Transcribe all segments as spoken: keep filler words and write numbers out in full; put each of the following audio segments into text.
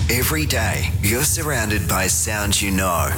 Every day, you're surrounded by sounds you know.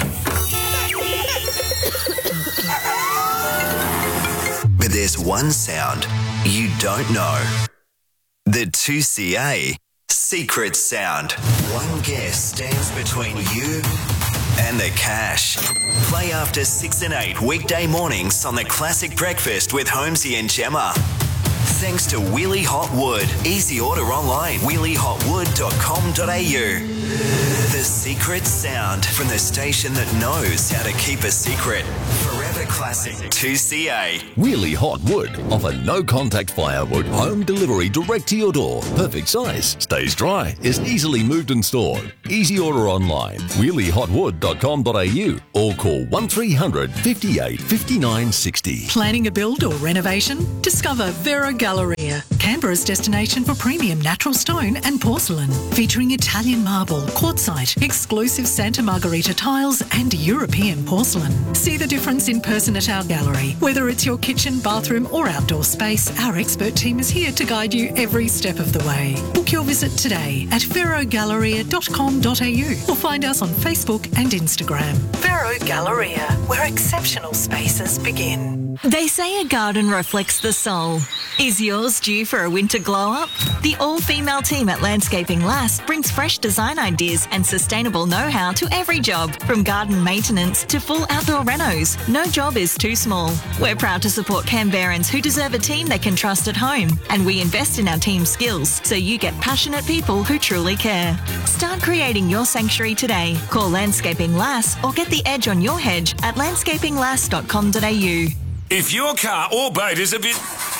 But there's one sound you don't know. The two C A Secret Sound. One guess stands between you and the cash. Play after six and eight weekday mornings on the Classic Breakfast with Holmesy and Gemma. Thanks to Wheelie Hot Wood. Easy order online, wheelie hot wood dot com dot a u. The Secret Sound from the station that knows how to keep a secret. Forever Classic two C A. Wheelie Hot Wood offer no contact firewood, home delivery direct to your door. Perfect size, stays dry, is easily moved and stored. Easy order online, wheelie hot wood dot com dot a u or call one three hundred, fifty-eight, fifty-nine, sixty. Planning a build or renovation? Discover Vero Galleria, Canberra's destination for premium natural stone and porcelain, featuring Italian marble, quartzite, exclusive Santa Margherita tiles and European porcelain. See the difference in person at our gallery. Whether it's your kitchen, bathroom or outdoor space, our expert team is here to guide you every step of the way. Book your visit today at vero galleria dot com dot a u or find us on Facebook and Instagram. Vero Galleria, where exceptional spaces begin. They say a garden reflects the soul. Is yours due for a winter glow-up? The all-female team at Landscaping Lass brings fresh design ideas and sustainable know-how to every job, from garden maintenance to full outdoor renos. No job is too small. We're proud to support Canberrans who deserve a team they can trust at home, and we invest in our team skills so you get passionate people who truly care. Start creating your sanctuary today. Call Landscaping Lass or get the edge on your hedge at landscaping lass dot com dot a u. If your car or boat is a bit...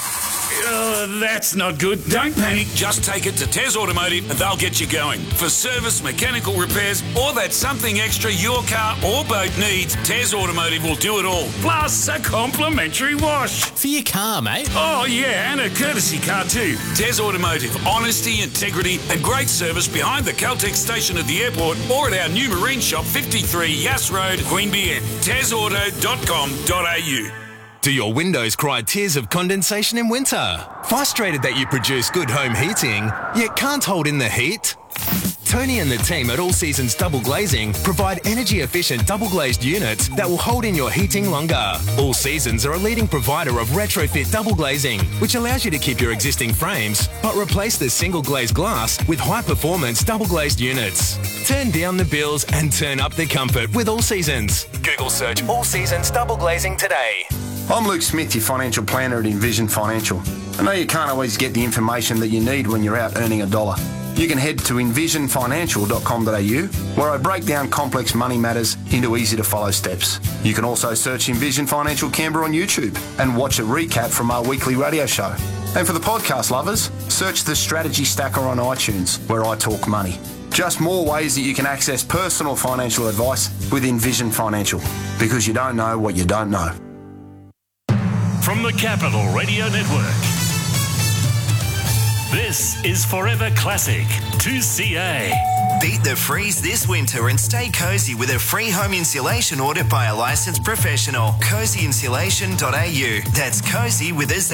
Uh, that's not good. Don't panic. Just take it to Tez Automotive and they'll get you going. For service, mechanical repairs, or that something extra your car or boat needs, Tez Automotive will do it all. Plus a complimentary wash. For your car, mate. Oh, yeah, and a courtesy car too. Tez Automotive. Honesty, integrity and great service behind the Caltex station at the airport or at our new marine shop, fifty-three Yass Road, Queanbeyan. tez auto dot com dot a u. Do your windows cry tears of condensation in winter? Frustrated that you produce good home heating, yet can't hold in the heat? Tony and the team at All Seasons Double Glazing provide energy-efficient double-glazed units that will hold in your heating longer. All Seasons are a leading provider of retrofit double glazing, which allows you to keep your existing frames, but replace the single-glazed glass with high-performance double-glazed units. Turn down the bills and turn up the comfort with All Seasons. Google search All Seasons Double Glazing today. I'm Luke Smith, your financial planner at Envision Financial. I know you can't always get the information that you need when you're out earning a dollar. You can head to envision financial dot com dot a u, where I break down complex money matters into easy-to-follow steps. You can also search Envision Financial Canberra on YouTube and watch a recap from our weekly radio show. And for the podcast lovers, search the Strategy Stacker on iTunes, where I talk money. Just more ways that you can access personal financial advice with Envision Financial, because you don't know what you don't know. From the Capital Radio Network, this is Forever Classic two C A. Beat the freeze this winter and stay cozy with a free home insulation audit by a licensed professional. cozy insulation dot a u. That's cozy with a Z.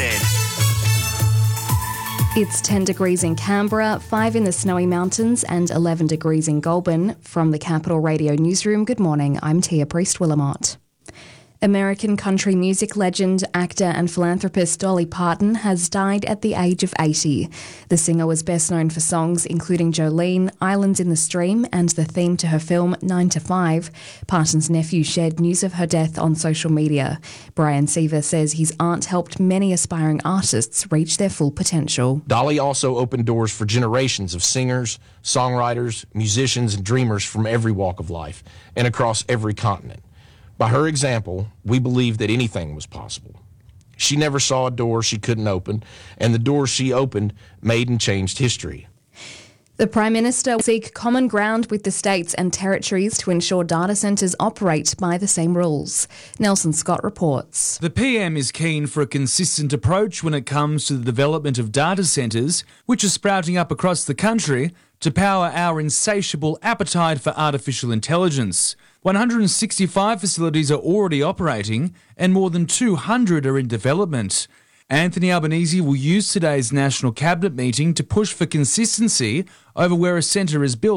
It's ten degrees in Canberra, five in the Snowy Mountains and eleven degrees in Goulburn. From the Capital Radio Newsroom, good morning, I'm Tia Priest-Willamot. American country music legend, actor and philanthropist Dolly Parton has died at the age of eighty. The singer was best known for songs including Jolene, Islands in the Stream and the theme to her film nine to five. Parton's nephew shared news of her death on social media. Brian Seaver says his aunt helped many aspiring artists reach their full potential. Dolly also opened doors for generations of singers, songwriters, musicians and dreamers from every walk of life and across every continent. By her example, we believe that anything was possible. She never saw a door she couldn't open, and the doors she opened made and changed history. The Prime Minister will seek common ground with the states and territories to ensure data centres operate by the same rules. Nelson Scott reports. The P M is keen for a consistent approach when it comes to the development of data centres, which are sprouting up across the country to power our insatiable appetite for artificial intelligence. one hundred sixty-five facilities are already operating and more than two hundred are in development. Anthony Albanese will use today's National Cabinet meeting to push for consistency over where a centre is built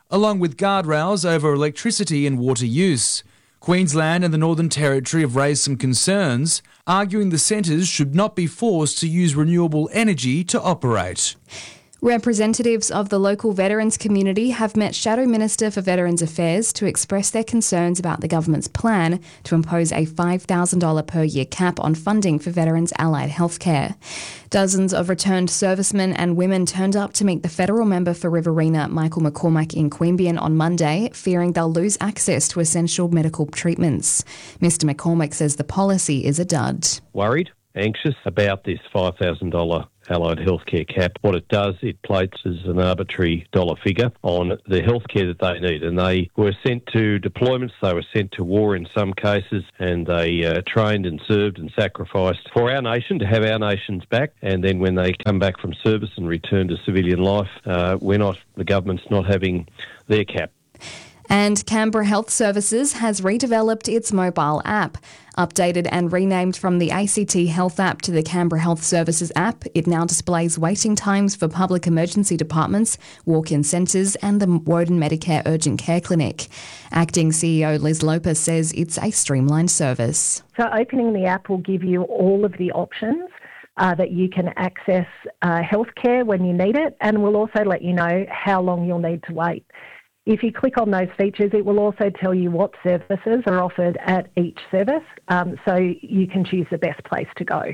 along with guardrails over electricity and water use. Queensland and the Northern Territory have raised some concerns, arguing the centres should not be forced to use renewable energy to operate. Representatives of the local veterans community have met Shadow Minister for Veterans Affairs to express their concerns about the government's plan to impose a five thousand dollars per year cap on funding for veterans' allied healthcare. Dozens of returned servicemen and women turned up to meet the federal member for Riverina, Michael McCormack, in Queanbeyan on Monday, fearing they'll lose access to essential medical treatments. Mister McCormack says the policy is a dud. Worried, anxious about this five thousand dollars allied healthcare cap. What it does, it places an arbitrary dollar figure on the healthcare that they need. And they were sent to deployments, they were sent to war in some cases, and they uh, trained and served and sacrificed for our nation to have our nation's back. And then when they come back from service and return to civilian life, uh, we're not, the government's not having their cap. And Canberra Health Services has redeveloped its mobile app. Updated and renamed from the A C T Health app to the Canberra Health Services app, it now displays waiting times for public emergency departments, walk-in centres and the Woden Medicare Urgent Care Clinic. Acting C E O Liz Lopez says it's a streamlined service. So opening the app will give you all of the options uh, that you can access uh, healthcare when you need it, and will also let you know how long you'll need to wait. If you click on those features, it will also tell you what services are offered at each service, um, so you can choose the best place to go.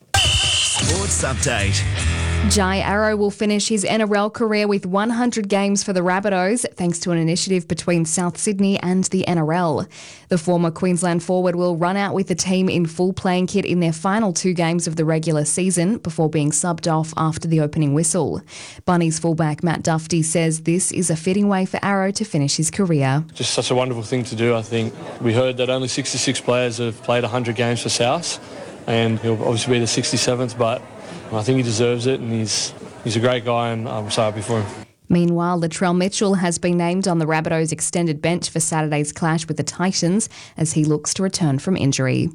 Sports Update. Jai Arrow will finish his N R L career with one hundred games for the Rabbitohs, thanks to an initiative between South Sydney and the N R L. The former Queensland forward will run out with the team in full playing kit in their final two games of the regular season before being subbed off after the opening whistle. Bunnies fullback Matt Duffy says this is a fitting way for Arrow to finish his career. Just such a wonderful thing to do, I think. We heard that only sixty-six players have played one hundred games for South, and he'll obviously be the sixty-seventh, but I think he deserves it, and he's he's a great guy, and I'm so happy for him. Meanwhile, Latrell Mitchell has been named on the Rabbitohs' extended bench for Saturday's clash with the Titans as he looks to return from injury.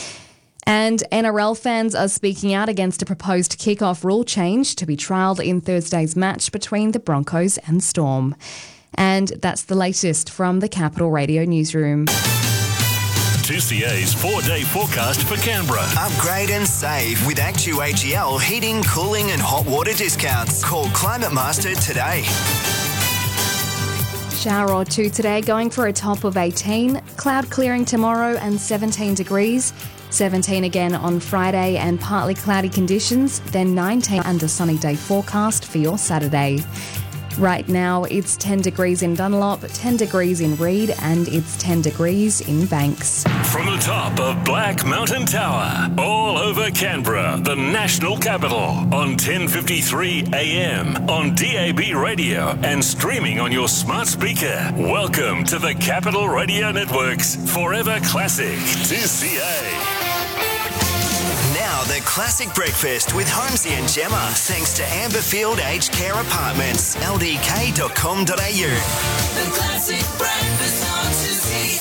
And N R L fans are speaking out against a proposed kick-off rule change to be trialled in Thursday's match between the Broncos and Storm. And that's the latest from the Capital Radio newsroom. two C A's four-day forecast for Canberra. Upgrade and save with Actu A G L heating, cooling and hot water discounts. Call Climate Master today. Shower or two today, going for a top of eighteen. Cloud clearing tomorrow and seventeen degrees. seventeen again on Friday and partly cloudy conditions. Then nineteen and a sunny day forecast for your Saturday. Right now, it's ten degrees in Dunlop, ten degrees in Reid, and it's ten degrees in Banks. From the top of Black Mountain Tower, all over Canberra, the national capital, on ten fifty-three A M, on D A B radio, and streaming on your smart speaker. Welcome to the Capital Radio Network's Forever Classic two C A. Now the Classic Breakfast with Holmesy and Gemma, thanks to Amberfield Aged Care Apartments, L D K dot com dot a u. The Classic Breakfast on two C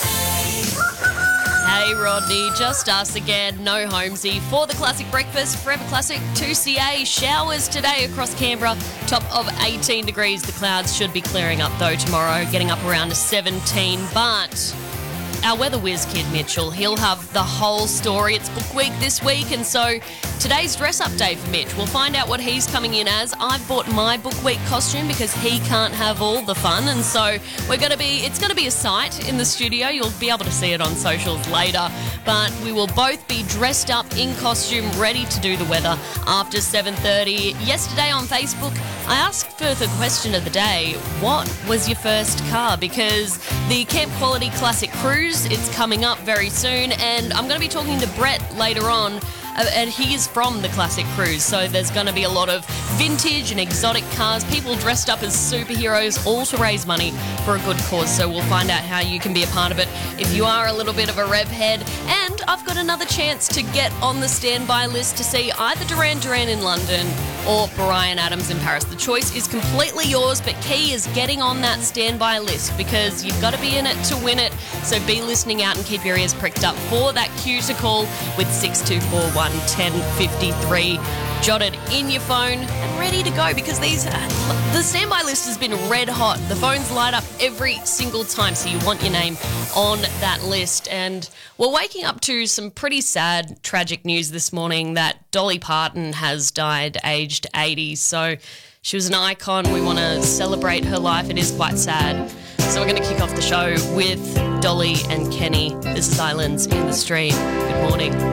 A. Hey Rodney, just us again, no Holmesy. For the Classic Breakfast, Forever Classic two C A. Showers today across Canberra, top of eighteen degrees. The clouds should be clearing up though tomorrow, getting up around to seventeen, but our weather whiz kid Mitchell, he'll have the whole story. It's book week this week, and so today's dress up day for Mitch. We'll find out what he's coming in as. I've bought my book week costume because he can't have all the fun, and so we're going to be, it's going to be a sight in the studio. You'll be able to see it on socials later, but we will both be dressed up in costume, ready to do the weather after seven thirty. Yesterday on Facebook, I asked for the question of the day, what was your first car? Because the Camp Quality Classic Cruise, it's coming up very soon, and I'm going to be talking to Brett later on, uh, and he is from the Classic Cruise, so there's going to be a lot of vintage and exotic cars, people dressed up as superheroes, all to raise money for a good cause, so we'll find out how you can be a part of it if you are a little bit of a rev head. And I've got another chance to get on the standby list to see either Duran Duran in London or Bryan Adams in Paris. The choice is completely yours, but key is getting on that standby list because you've got to be in it to win it. So be listening out and keep your ears pricked up for that cue to call with six two four one, one oh five three. Jot it in your phone and ready to go because these uh, the standby list has been red hot. The phones light up every single time, so you want your name on that list. And we're waking up to some pretty sad, tragic news this morning that Dolly Parton has died aged eighty. So she was an icon. We want to celebrate her life. It is quite sad. So we're going to kick off the show with Dolly and Kenny. This is Islands in the Stream. Good morning.